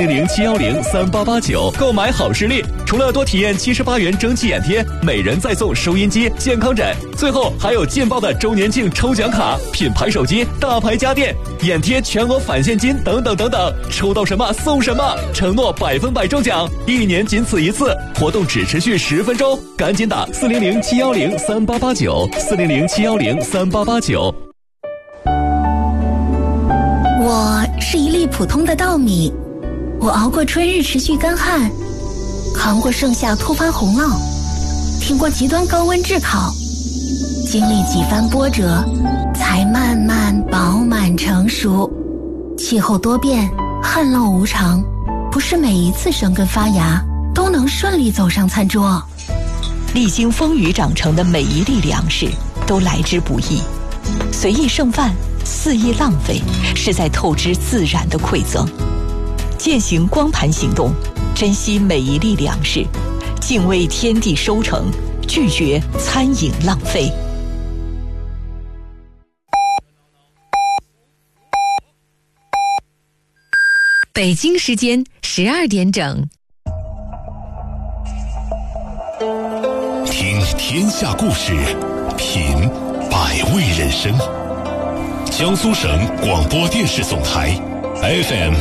400-710-3889购买好视力。除了多体验78元蒸汽眼贴，每人再送收音机、健康枕，最后还有劲爆的周年庆抽奖卡、品牌手机、大牌家电、眼贴全额返现金等等等等，抽到什么送什么，承诺100%中奖，1年仅此一次，活动只持续10分钟，赶紧打400-710-3889，400-710-3889。 我是一粒普通的稻米，我熬过春日持续干旱，扛过盛夏突发洪涝，挺过极端高温炙烤，经历几番波折，才慢慢饱满成熟。气候多变，旱涝无常，不是每一次生根发芽都能顺利走上餐桌。 历经风雨长成的每一粒粮食都来之不易，随意剩饭，肆意浪费，是在透支自然的馈赠。践行光盘行动，珍惜每一粒粮食，敬畏天地收成，拒绝餐饮浪费。 北京时间12点整。 听天下故事，品百味人生。江苏省广播电视总台 FM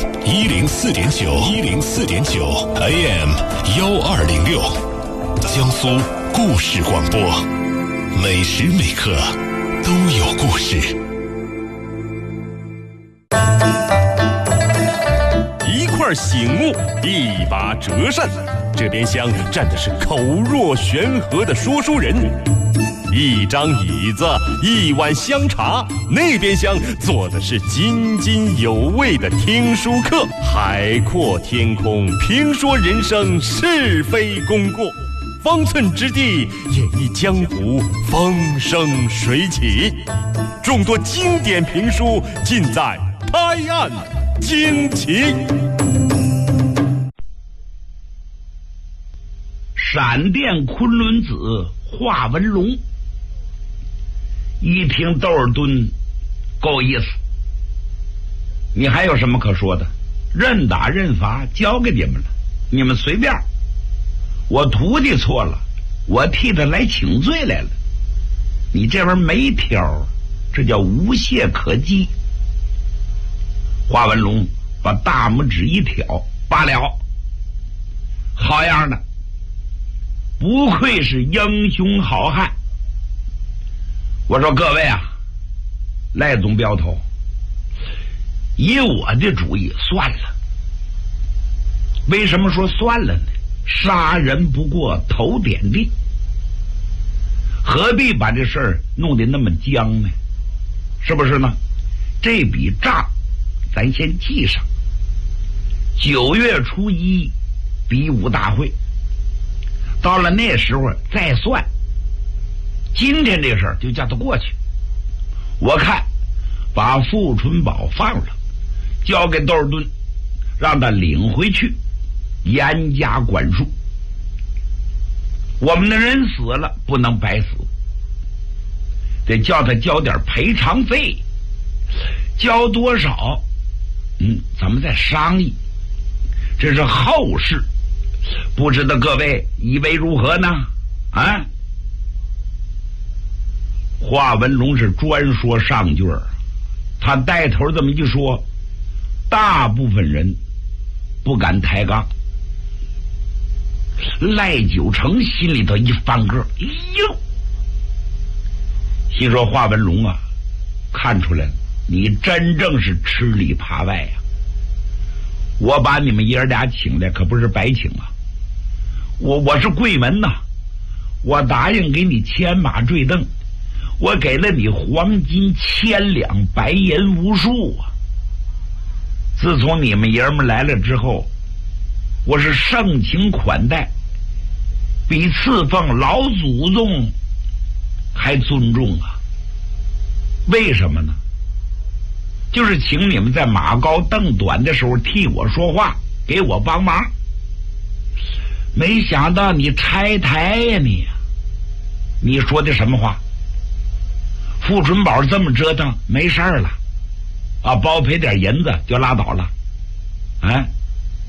104.9 AM 1206，江苏故事广播，每时每刻都有故事。 一块醒目，一把折扇，这边厢站的是口若悬河的说书人，一张椅子，一碗香茶，那边厢坐的是津津有味的听书客。海阔天空，评说人生是非功过，方寸之地演绎江湖风生水起。众多经典评书尽在拍案惊奇。 闪电昆仑子华文龙，一听窦尔敦够意思，你还有什么可说的？认打认罚交给你们了，你们随便。我徒弟错了，我替他来请罪来了，你这玩意儿没挑，这叫无懈可击。华文龙把大拇指一挑，罢了，好样的，不愧是英雄好汉。我说各位啊，赖总镖头，以我的主意算了。为什么说算了呢？杀人不过头点地，何必把这事儿弄得那么僵呢？是不是呢？这笔账咱先记上，9月初1比武大会，到了那时候再算。今天这事儿就叫他过去。我看把傅春宝放了，交给窦尔敦，让他领回去，严加管束。我们的人死了不能白死，得叫他交点赔偿费，交多少咱们再商议，这是后事，不知道各位以为如何呢？啊，华文龙是专说上句儿，他带头这么一说，大部分人不敢抬杠。赖九成心里头一翻个，哟，心说华文龙啊，看出来了，你真正是吃里扒外呀！我把你们爷俩请来可不是白请啊，我是贵门呐，我答应给你牵马坠镫，我给了你黄金1000两，白银无数啊！自从你们爷们来了之后，我是盛情款待，比侍奉老祖宗还尊重啊！为什么呢？就是请你们在马高凳短的时候替我说话，给我帮忙。没想到你拆台呀你说的什么话？傅春宝这么折腾没事儿了啊，包赔点银子就拉倒了啊？